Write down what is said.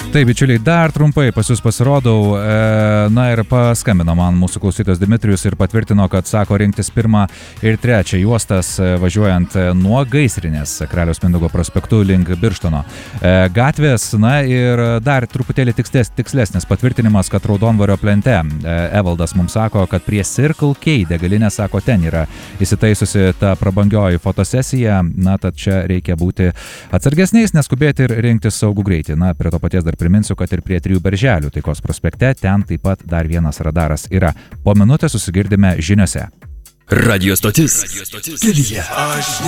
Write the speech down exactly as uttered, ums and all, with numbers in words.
Taip, bičiuliai, dar trumpai pas jūs pasirodau. Na ir paskambino man mūsų klausytojas Dmitrijus ir patvirtino, kad sako rinktis pirmą ir trečią juostas važiuojant nuo Gaisrinės Karaliaus Mindaugo prospektu link Birštono gatvės. Na ir dar truputėlį tikslės, tikslesnis patvirtinimas, kad Raudondvario plente. Evaldas mums sako, kad prie Circle K degalinė, sako, ten yra įsitaisusi ta prabangioji fotosesija. Na, tad čia reikia būti atsargesniais, neskubėti ir rinktis saugų greitį. Na, prie to paties dar priminsiu, kad ir prie Trijų Berželių Taikos prospekte ten taip pat dar vienas radaras yra. Po minutės susigirdime žiniose. Radio stotis. Radio stotis. Kelyje. Aš